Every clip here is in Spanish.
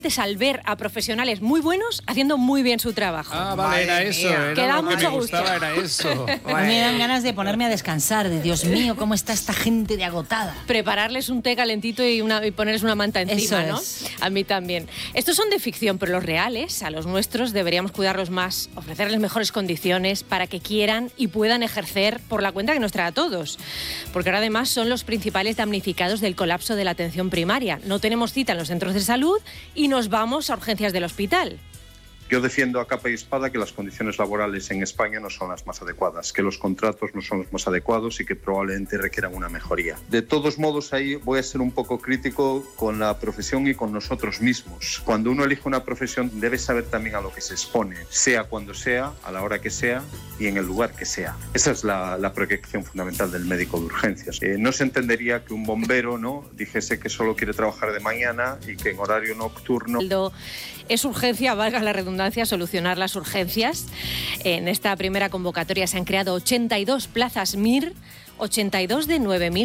al ver a profesionales muy buenos haciendo muy bien su trabajo. Ah, vale, era eso. Era que da lo que mucho me gustaba, gusto. era eso. A mí me dan ganas de ponerme a descansar, de Dios mío, cómo está esta gente de agotada. Prepararles un té calentito y ponerles una manta encima, Eso ¿no? es. A mí también. Estos son de ficción, pero los reales, a los nuestros, deberíamos cuidarlos más, ofrecerles mejores condiciones para que quieran y puedan ejercer por la cuenta que nos trae a todos. Porque ahora además son los principales damnificados del colapso de la atención primaria. No tenemos cita en los centros de salud y nos vamos a urgencias del hospital. Yo defiendo a capa y espada que las condiciones laborales en España no son las más adecuadas, que los contratos no son los más adecuados y que probablemente requieran una mejoría. De todos modos, ahí voy a ser un poco crítico con la profesión y con nosotros mismos. Cuando uno elige una profesión debe saber también a lo que se expone, sea cuando sea, a la hora que sea y en el lugar que sea. Esa es la proyección fundamental del médico de urgencias. No se entendería que un bombero, ¿no?, dijese que solo quiere trabajar de mañana y que en horario nocturno... Es urgencia, valga la redundancia, solucionar las urgencias. En esta primera convocatoria se han creado 82 plazas MIR, 82 de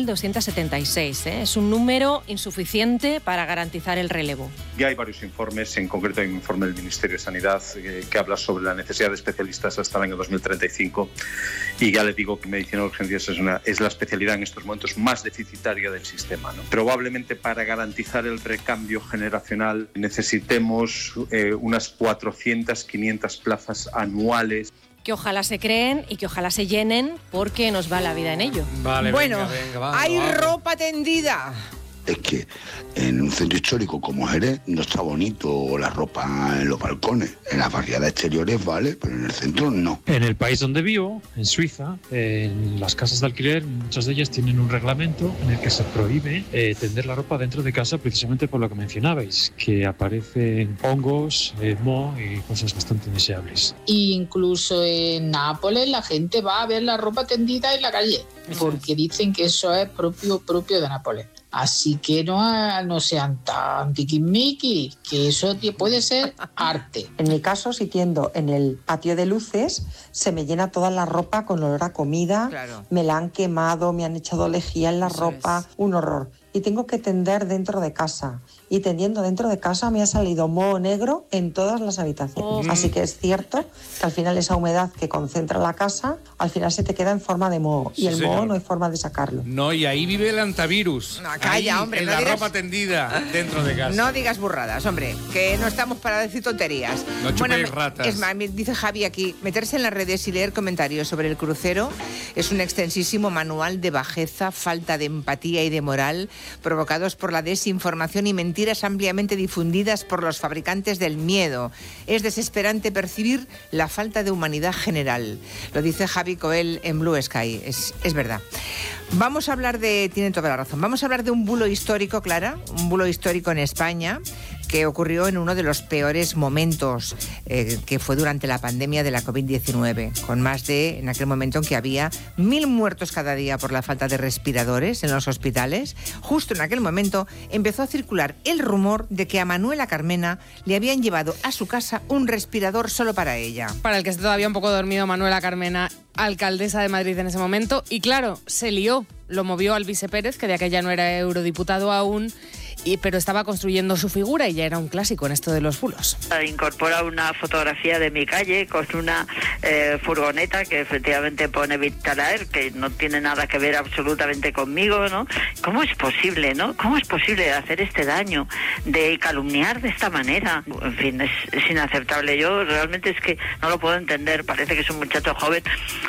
9.276. Es un número insuficiente para garantizar el relevo. Ya hay varios informes, en concreto hay un informe del Ministerio de Sanidad que habla sobre la necesidad de especialistas hasta el año 2035 y ya le digo que medicina de urgencias es la especialidad en estos momentos más deficitaria del sistema, ¿no? Probablemente para garantizar el recambio generacional necesitemos unas 400, 500 plazas anuales. Que ojalá se creen y que ojalá se llenen porque nos va la vida en ello. Vale, Bueno, venga, vamos, hay vamos. ropa tendida. Es que en un centro histórico como Jerez no está bonito la ropa en los balcones. En las barriadas exteriores vale, pero en el centro no. En el país donde vivo, en Suiza, en las casas de alquiler, muchas de ellas tienen un reglamento en el que se prohíbe tender la ropa dentro de casa precisamente por lo que mencionabais, que aparecen hongos, moho y cosas bastante indeseables. Incluso en Nápoles la gente va a ver la ropa tendida en la calle, porque dicen que eso es propio de Nápoles. Así que no sean tan tiquismiquis, que eso puede ser arte. En mi caso, si tiendo en el patio de luces, se me llena toda la ropa con olor a comida, Claro. me la han quemado, me han echado lejía en la ropa, un horror. Y tengo que tender dentro de casa. Y tendiendo dentro de casa me ha salido moho negro en todas las habitaciones. Así que es cierto que al final esa humedad que concentra la casa, al final se te queda en forma de moho. Sí, Y el moho señor. no hay forma de sacarlo. No, y ahí vive el antivirus. No, calla, Ahí, hombre, en no la digas- ropa tendida, dentro de casa. No digas burradas, hombre, que no estamos para decir tonterías. No chupéis ratas. Es más, me dice Javi aquí, meterse en las redes y leer comentarios sobre el crucero es un extensísimo manual de bajeza, falta de empatía y de moral provocados por la desinformación y mentiras ampliamente difundidas por los fabricantes del miedo. Es desesperante percibir la falta de humanidad general. Lo dice Javi Coel en Blue Sky. Es verdad. Vamos a hablar tiene toda la razón, vamos a hablar de un bulo histórico, Clara, un bulo histórico en España que ocurrió en uno de los peores momentos, que fue durante la pandemia de la COVID-19, con en aquel momento en que había 1.000 muertos cada día por la falta de respiradores en los hospitales. Justo en aquel momento empezó a circular el rumor de que a Manuela Carmena le habían llevado a su casa un respirador solo para ella. Para el que esté todavía un poco dormido, Manuela Carmena, alcaldesa de Madrid en ese momento, y claro, se lió, lo movió Alvise Pérez, que de aquella no era eurodiputado aún, pero estaba construyendo su figura y ya era un clásico en esto de los bulos. Incorpora una fotografía de mi calle con una furgoneta que efectivamente pone Vitalaer, que no tiene nada que ver absolutamente conmigo, ¿no? ¿Cómo es posible, no? ¿Cómo es posible hacer este daño, de calumniar de esta manera? En fin, es inaceptable. Yo realmente es que no lo puedo entender. Parece que es un muchacho joven.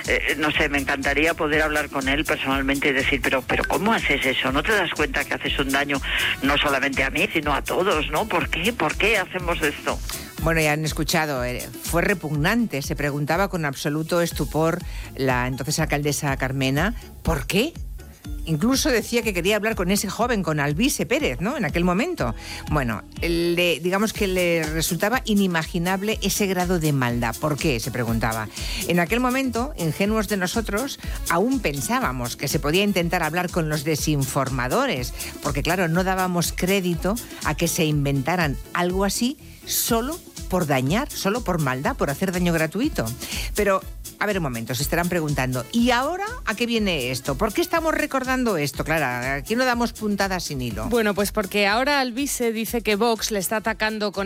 No sé, me encantaría poder hablar con él personalmente y decir, pero ¿cómo haces eso? ¿No te das cuenta que haces un daño no solamente a mí, sino a todos, ¿no? ¿Por qué hacemos esto? Bueno, ya han escuchado, fue repugnante, se preguntaba con absoluto estupor la entonces alcaldesa Carmena, ¿por qué? Incluso decía que quería hablar con ese joven, con Alvise Pérez, ¿no? En aquel momento. Bueno, digamos que le resultaba inimaginable ese grado de maldad. ¿Por qué?, se preguntaba. En aquel momento, ingenuos de nosotros, aún pensábamos que se podía intentar hablar con los desinformadores, porque claro, no dábamos crédito a que se inventaran algo así solo por dañar, solo por maldad, por hacer daño gratuito. Pero A ver, un momento, se estarán preguntando, ¿y ahora a qué viene esto? ¿Por qué estamos recordando esto? Clara, aquí no damos puntadas sin hilo. Bueno, pues porque ahora Alvise dice que Vox le está atacando con